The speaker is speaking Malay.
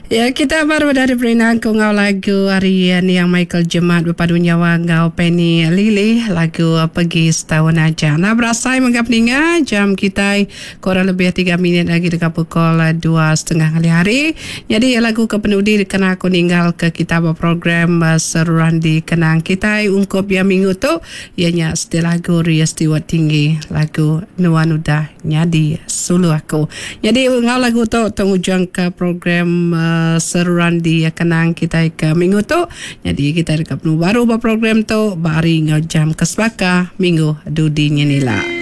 Ya, kita baru dari Berinang ngau lagu Arian yang Michael Jemat berpadu nyawa ngau Penny Lily lagu Pergi Setahun Aja. Nah, berasai menggap ninga jam kita kurang lebih 3 minit lagi dekat pukul 2:30 hari. Jadi lagu kepenudi kena aku ninggal ke kita program seruan di kenang kita ungkup yang minggu tu ianya setelah lagu Ria Stewart Tinggi lagu Nuan Udah Nyadi Sulu Aku. Jadi ngau lagu tu tengujang ke program seruan di kenang kita ke minggu tu. Jadi kita dekat baru program tu bari ngau jam kesepakah minggu dudinya nila.